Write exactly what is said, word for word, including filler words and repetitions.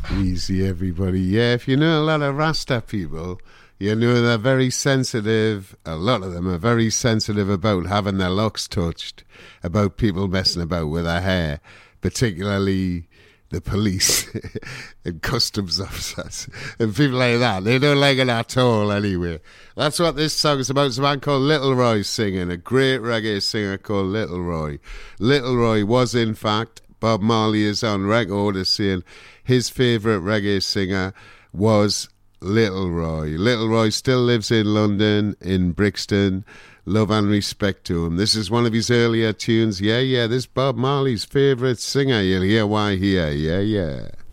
Easy, everybody. Yeah, if you know a lot of Rasta people, you know they're very sensitive. A lot of them are very sensitive about having their locks touched, about people messing about with their hair, particularly the police and customs officers and people like that. They don't like it at all anyway. That's what this song is about. It's a man called Little Roy singing, a great reggae singer called Little Roy. Little Roy was, in fact, Bob Marley is on record as saying his favourite reggae singer was Little Roy. Little Roy still lives in London, in Brixton. Love and respect to him. This is one of his earlier tunes. Yeah, yeah, this is Bob Marley's favourite singer. You'll hear why here. Yeah, yeah.